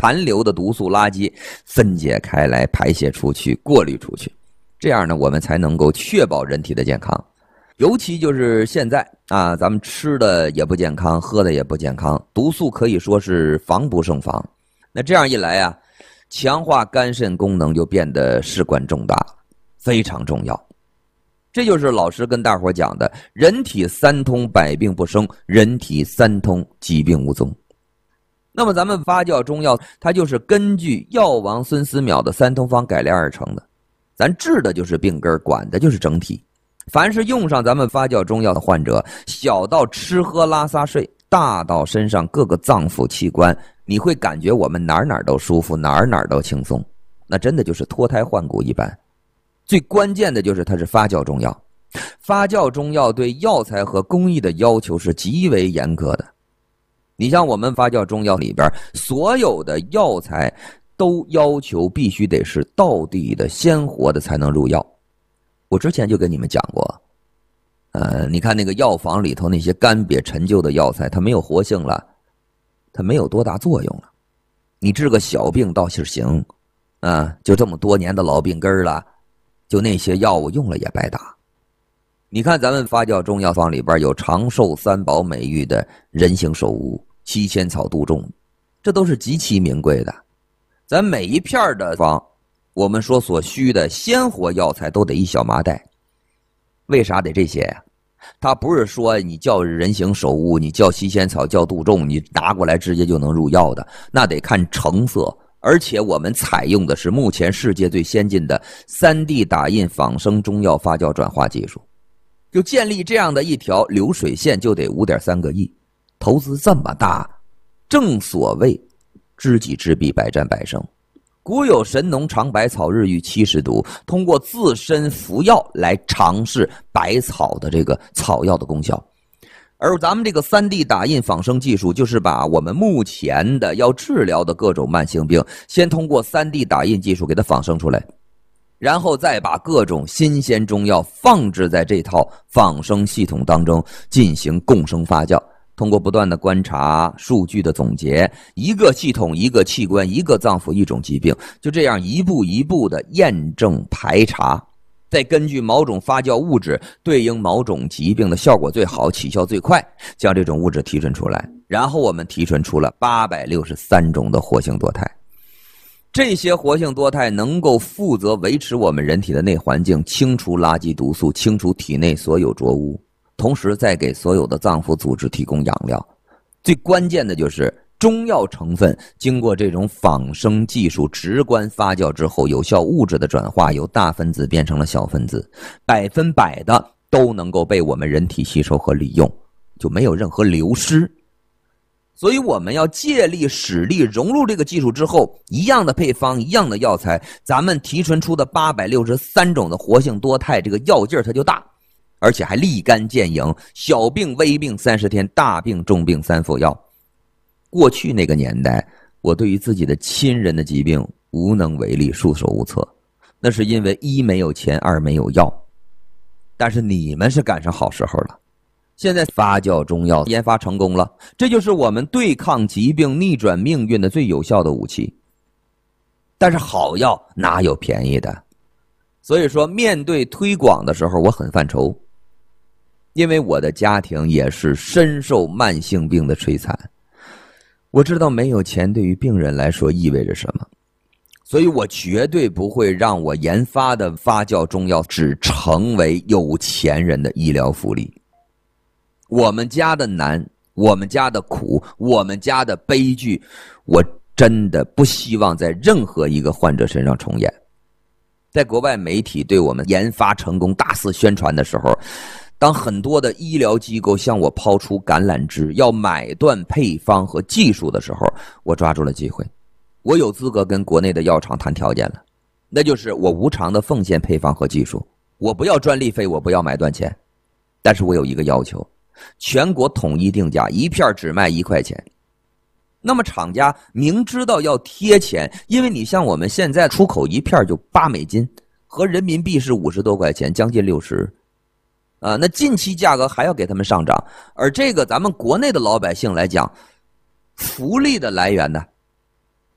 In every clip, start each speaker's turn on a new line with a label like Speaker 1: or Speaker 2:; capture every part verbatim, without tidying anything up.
Speaker 1: 残留的毒素垃圾分解开来，排泄出去，过滤出去。这样呢，我们才能够确保人体的健康。尤其就是现在啊，咱们吃的也不健康，喝的也不健康，毒素可以说是防不胜防。那这样一来啊，强化肝肾功能就变得事关重大，非常重要。这就是老师跟大伙讲的人体三通百病不生，人体三通疾病无踪。那么咱们发酵中药它就是根据药王孙思邈的三通方改良而成的，咱治的就是病根，管的就是整体。凡是用上咱们发酵中药的患者，小到吃喝拉撒睡，大到身上各个脏腑器官，你会感觉我们哪哪都舒服，哪哪都轻松，那真的就是脱胎换骨一般。最关键的就是它是发酵中药，发酵中药对药材和工艺的要求是极为严格的。你像我们发酵中药里边，所有的药材都要求必须得是道地的鲜活的才能入药。我之前就跟你们讲过，呃，你看那个药房里头那些干瘪陈旧的药材，它没有活性了，它没有多大作用了。你治个小病倒是行，啊，就这么多年的老病根了，就那些药物用了也白搭。你看咱们发酵中药方里边有长寿三宝美誉的人形首乌、七仙草、杜仲，这都是极其名贵的。咱每一片的方，我们说所需的鲜活药材都得一小麻袋。为啥得这些呀？它不是说你叫人形首乌，你叫七仙草，叫杜仲，你拿过来直接就能入药的，那得看成色。而且我们采用的是目前世界最先进的 三 D 打印仿生中药发酵转化技术。就建立这样的一条流水线就得 五点三个亿，投资这么大，正所谓知己知彼，百战百胜。古有神农尝百草，日遇七十毒，通过自身服药来尝试百草的这个草药的功效。而咱们这个 三 D 打印仿生技术，就是把我们目前的要治疗的各种慢性病，先通过 三 D 打印技术给它仿生出来，然后再把各种新鲜中药放置在这套仿生系统当中进行共生发酵。通过不断的观察数据的总结，一个系统一个器官一个脏腑一种疾病，就这样一步一步的验证排查，再根据某种发酵物质对应某种疾病的效果最好，起效最快，将这种物质提纯出来，然后我们提纯出了八百六十三种的活性多肽。这些活性多肽能够负责维持我们人体的内环境，清除垃圾毒素，清除体内所有浊污，同时再给所有的脏腑组织提供养料。最关键的就是中药成分经过这种仿生技术直观发酵之后，有效物质的转化由大分子变成了小分子，百分百的都能够被我们人体吸收和利用，就没有任何流失。所以我们要借力使力融入这个技术之后，一样的配方，一样的药材，咱们提纯出的八百六十三种的活性多肽，这个药劲儿它就大，而且还立竿见影，小病微病三十天，大病重病三服药。过去那个年代，我对于自己的亲人的疾病无能为力，束手无策，那是因为一没有钱，二没有药。但是你们是赶上好时候了，现在发酵中药研发成功了，这就是我们对抗疾病逆转命运的最有效的武器。但是好药哪有便宜的？所以说面对推广的时候我很犯愁，因为我的家庭也是深受慢性病的摧残，我知道没有钱对于病人来说意味着什么，所以我绝对不会让我研发的发酵中药只成为有钱人的医疗福利。我们家的难，我们家的苦，我们家的悲剧，我真的不希望在任何一个患者身上重演。在国外媒体对我们研发成功大肆宣传的时候，当很多的医疗机构向我抛出橄榄枝，要买断配方和技术的时候，我抓住了机会，我有资格跟国内的药厂谈条件了，那就是我无偿的奉献配方和技术，我不要专利费，我不要买断钱，但是我有一个要求，全国统一定价，一片只卖一块钱。那么厂家明知道要贴钱，因为你像我们现在出口一片就八美金，和人民币是五十多块钱，将近六十。啊，那近期价格还要给他们上涨，而这个咱们国内的老百姓来讲，福利的来源呢，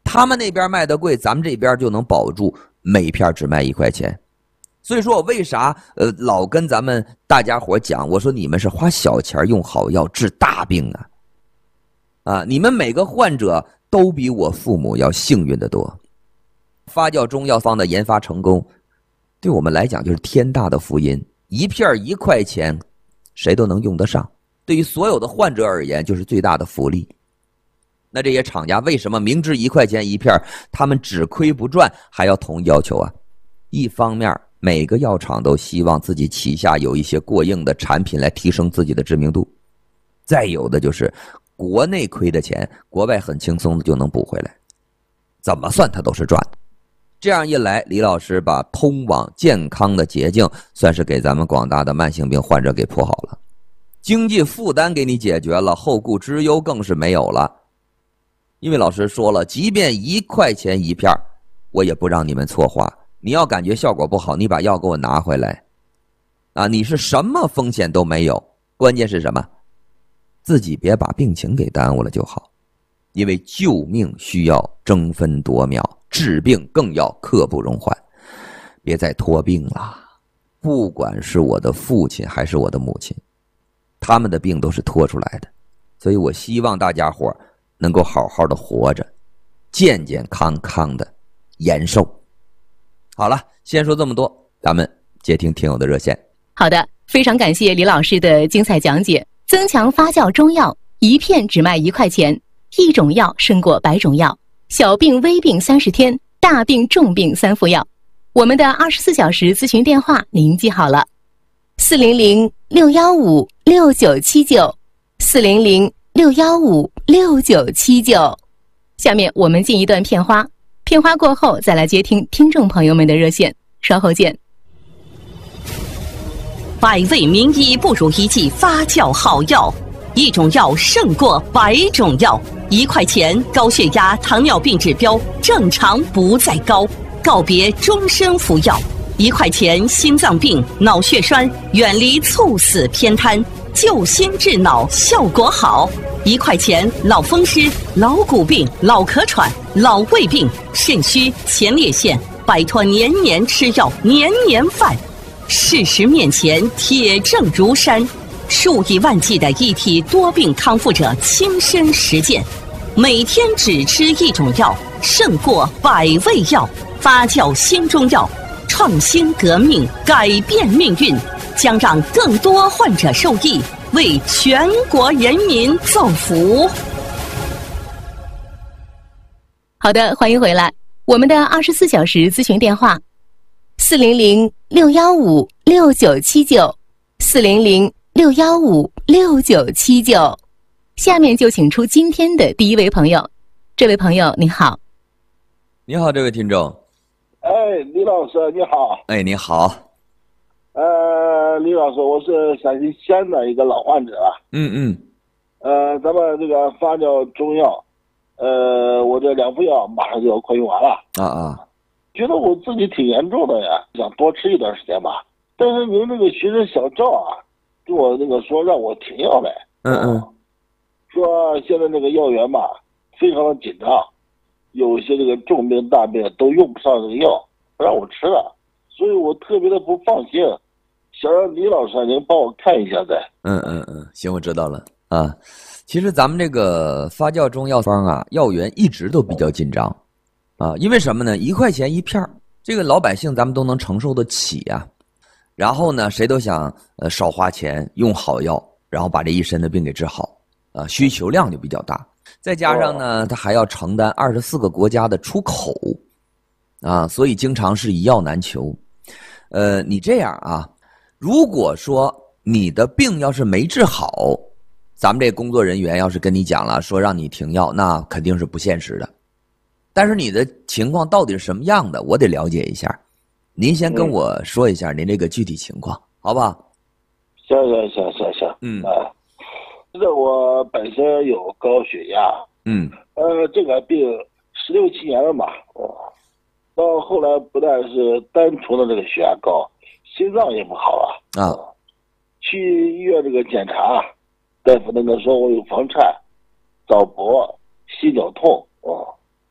Speaker 1: 他们那边卖的贵，咱们这边就能保住每片只卖一块钱。所以说我为啥呃老跟咱们大家伙讲，我说你们是花小钱用好药治大病啊！啊，你们每个患者都比我父母要幸运得多。发酵中药方的研发成功，对我们来讲就是天大的福音。一片一块钱，谁都能用得上，对于所有的患者而言就是最大的福利。那这些厂家为什么明知一块钱一片，他们只亏不赚，还要统一要求啊？一方面每个药厂都希望自己旗下有一些过硬的产品来提升自己的知名度，再有的就是国内亏的钱，国外很轻松的就能补回来，怎么算它都是赚的。这样一来，李老师把通往健康的捷径算是给咱们广大的慢性病患者给铺好了，经济负担给你解决了，后顾之忧更是没有了。因为老师说了，即便一块钱一片，我也不让你们错花。你要感觉效果不好，你把药给我拿回来啊！你是什么风险都没有，关键是什么？自己别把病情给耽误了就好。因为救命需要争分夺秒，治病更要刻不容缓。别再拖病了，不管是我的父亲还是我的母亲，他们的病都是拖出来的。所以我希望大家伙能够好好的活着，健健康康的延寿。好了，先说这么多，咱们接听听友的热线。
Speaker 2: 好的，非常感谢李老师的精彩讲解。增强发酵中药，一片只卖一块钱，一种药胜过百种药。小病微病三十天，大病重病三副药。我们的二十四小时咨询电话您记好了：四零零六幺五六九七九，四零零六幺五六九七九。下面我们进一段片花。片花过后再来接听听众朋友们的热线，稍后见。
Speaker 3: 百味名医不如一剂发酵好药，一种药胜过百种药。一块钱高血压、糖尿病指标正常不再高，告别终身服药。一块钱心脏病、脑血栓远离猝死偏瘫，救心治脑效果好。一块钱老风湿、老骨病、老咳喘、老胃病、肾虚、前列腺，摆脱年年吃药、年年犯。事实面前铁证如山，数以万计的一体多病康复者亲身实践，每天只吃一种药，胜过百味药。发酵新中药，创新革命，改变命运，将让更多患者受益，为全国人民造福。
Speaker 2: 好的，欢迎回来。我们的二十四小时咨询电话：四零零六幺五六九七九，四零零六幺五六九七九。下面就请出今天的第一位朋友。这位朋友你好。
Speaker 1: 你好，这位听众。
Speaker 4: 哎，李老师你好。
Speaker 1: 哎，你好。
Speaker 4: 呃，李老师，我是陕西西安的一个老患者。
Speaker 1: 嗯嗯。
Speaker 4: 呃，咱们这个发酵中药，呃，我这两副药马上就要快用完了。
Speaker 1: 啊啊。
Speaker 4: 觉得我自己挺严重的呀，想多吃一段时间吧。但是您那个学生小赵啊，跟我那个说让我停药来。
Speaker 1: 嗯嗯。
Speaker 4: 说现在那个药源吧，非常的紧张，有些这个重病大病都用不上这个药，不让我吃了，所以我特别的不放心，想让李老师您帮我看一下再。
Speaker 1: 嗯嗯嗯，行，我知道了啊。其实咱们这个发酵中药方啊，药源一直都比较紧张啊，因为什么呢？一块钱一片，这个老百姓咱们都能承受得起啊。然后呢，谁都想呃少花钱用好药，然后把这一身的病给治好。啊，需求量就比较大，再加上呢，它还要承担二十四个国家的出口，啊，所以经常是一药难求。呃，你这样啊，如果说你的病要是没治好，咱们这工作人员要是跟你讲了，说让你停药，那肯定是不现实的。但是你的情况到底是什么样的，我得了解一下。您先跟我说一下您这个具体情况，好不好？
Speaker 4: 行行行行行，
Speaker 1: 嗯
Speaker 4: 啊。现在我本身有高血压，
Speaker 1: 嗯，
Speaker 4: 呃，这个病十六七年了嘛，哦，到后来不但是单纯的这个血压高，心脏也不好了
Speaker 1: 啊。
Speaker 4: 去医院这个检查，大夫那个说我有房颤、早搏、心绞痛，哦，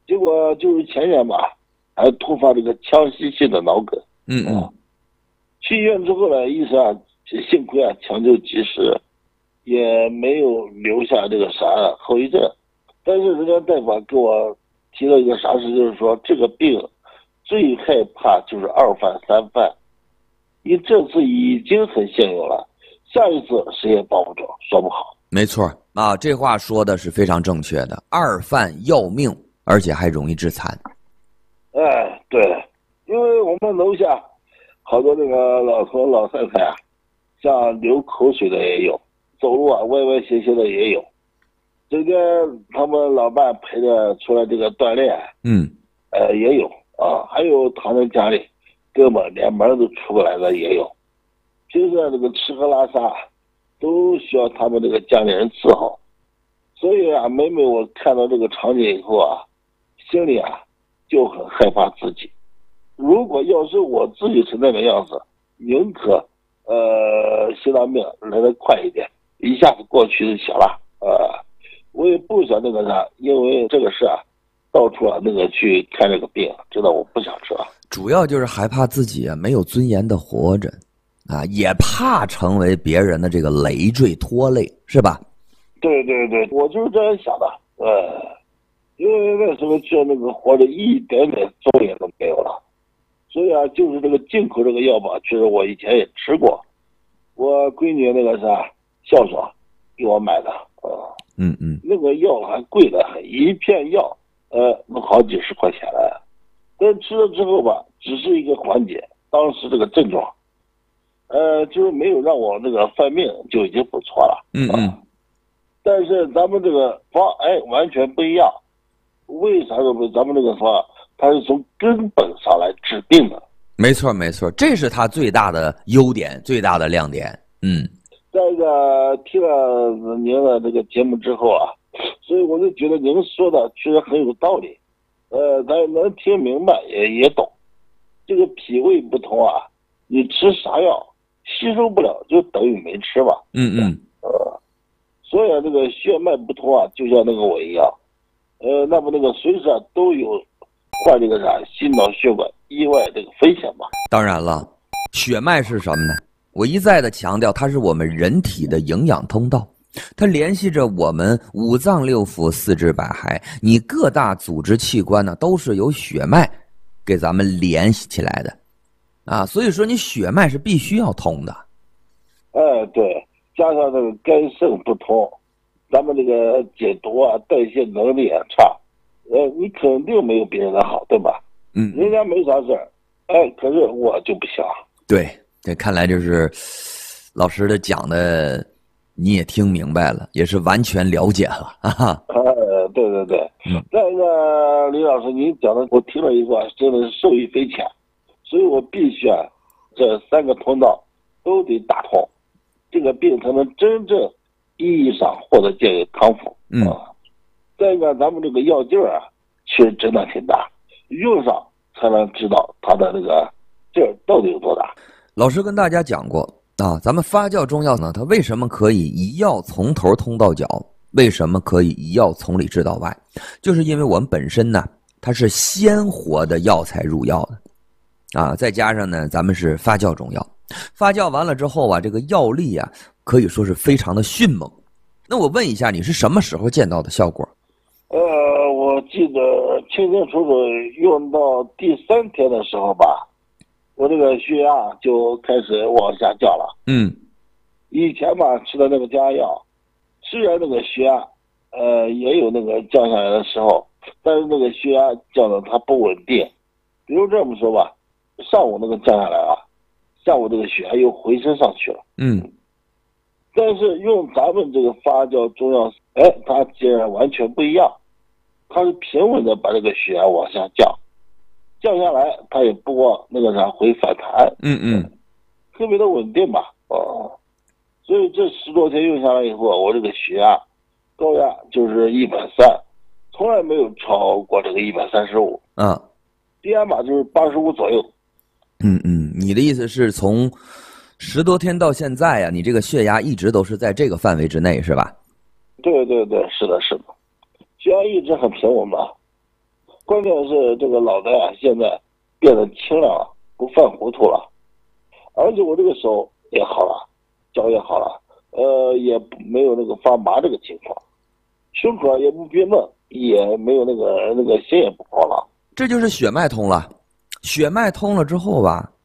Speaker 4: 结果就是前年吧，还突发这个腔隙性的脑梗。
Speaker 1: 嗯嗯。
Speaker 4: 去医院之后呢，医生啊，幸亏啊抢救及时，也没有留下这个啥后遗症。但是人家大夫啊给我提了一个啥事，就是说这个病最害怕就是二犯三犯。你这次已经很幸运了，下一次谁也保不准，说不好。
Speaker 1: 没错啊，这话说的是非常正确的。二犯要命，而且还容易致残。
Speaker 4: 哎，对，因为我们楼下好多那个老头老太太啊，像流口水的也有，走路啊歪歪斜斜的也有。这边他们老伴陪着出来这个锻炼，
Speaker 1: 嗯，
Speaker 4: 呃也有啊，还有躺在家里根本连门都出不来的也有。平时这个吃喝拉撒都需要他们这个家里人伺候，所以啊，每每我看到这个场景以后啊，心里啊就很害怕自己。如果要是我自己是那个样子，宁可呃心脏病来得快一点，一下子过去就行了。呃，我也不想那个啥，因为这个事啊，到处啊那个去看这个病，知道我不想吃啊。
Speaker 1: 主要就是害怕自己啊没有尊严的活着，啊，也怕成为别人的这个累赘拖累，是吧？
Speaker 4: 对对对，我就是这样想的。呃，因为那时候觉得那个活着一点点尊严都没有了。所以啊，就是这个进口这个药吧，确实我以前也吃过，我闺女那个啥孝顺给我买的，呃，
Speaker 1: 嗯嗯，
Speaker 4: 那个药还贵得很，一片药呃能好几十块钱了，但吃了之后吧，只是一个缓解当时这个症状，呃，就是没有让我那个犯命就已经不错了，
Speaker 1: 嗯嗯、
Speaker 4: 呃，但是咱们这个方哎完全不一样，为啥说不？咱们这个方它是从根本上来治病的。
Speaker 1: 没错没错，这是它最大的优点，最大的亮点。嗯，
Speaker 4: 在这个听了您的这个节目之后啊，所以我就觉得您说的确实很有道理。呃，咱能听明白也也懂。这个脾胃不同啊，你吃啥药吸收不了，就等于没吃嘛。
Speaker 1: 嗯嗯。
Speaker 4: 呃，所以啊，这个血脉不通啊，就像那个我一样，呃，那么那个随时啊都有患这个啥心脑血管意外这个风险嘛。
Speaker 1: 当然了，血脉是什么呢？我一再的强调，它是我们人体的营养通道，它联系着我们五脏六腑、四肢百骸，你各大组织器官呢，都是由血脉给咱们联系起来的，啊，所以说你血脉是必须要通的。
Speaker 4: 哎，对，加上这个肝肾不通，咱们这个解毒啊、代谢能力也差，呃，你肯定没有别人的好，对吧？
Speaker 1: 嗯，
Speaker 4: 人家没啥事儿，哎，可是我就不行。
Speaker 1: 对，这看来就是老师的讲的，你也听明白了，也是完全了解了啊。
Speaker 4: 呃，对对对，
Speaker 1: 嗯，
Speaker 4: 再一个，李老师您讲的，我听了以后啊，真的是受益匪浅，所以我必须啊，这三个通道都得打通，这个病才能真正意义上获得健康复。
Speaker 1: 嗯，
Speaker 4: 啊，再一个，咱们这个药劲儿啊，其实真的挺大，用上才能知道它的这个劲儿到底有多大。
Speaker 1: 老师跟大家讲过啊，咱们发酵中药呢，它为什么可以一药从头通到脚？为什么可以一药从里治到外？就是因为我们本身呢，它是鲜活的药材入药的，啊，再加上呢，咱们是发酵中药，发酵完了之后啊，这个药力啊，可以说是非常的迅猛。那我问一下，你是什么时候见到的效果？
Speaker 4: 呃，我记得清清楚楚，用到第三天的时候吧，我这个血压就开始往下降了。
Speaker 1: 嗯，
Speaker 4: 以前吧吃的那个降压药，虽然那个血压，呃，也有那个降下来的时候，但是那个血压降的它不稳定。比如这么说吧，上午那个降下来啊，下午这个血压又回升上去了。
Speaker 1: 嗯，
Speaker 4: 但是用咱们这个发酵中药，哎，它竟然完全不一样，它是平稳的把这个血压往下降。降下来，它也不往那个啥会反弹，
Speaker 1: 嗯嗯，
Speaker 4: 特别的稳定吧，哦，所以这十多天用下来以后，我这个血压高压就是一百三，从来没有超过这个一百三十五，
Speaker 1: 啊，
Speaker 4: 低压码就是八十五左右。
Speaker 1: 嗯嗯，你的意思是从十多天到现在呀、啊，你这个血压一直都是在这个范围之内，是吧？
Speaker 4: 对对对，是的，是的，血压一直很平稳吧。 关键是这个脑袋啊，现在变得清亮了，不犯糊涂了，而且我这个手也好了，脚也好了，呃，也没有那个发麻这个情况，胸口也不憋闷，也没有那个那个心也不慌了。
Speaker 1: 这就是血脉通了。血脉通了之后吧，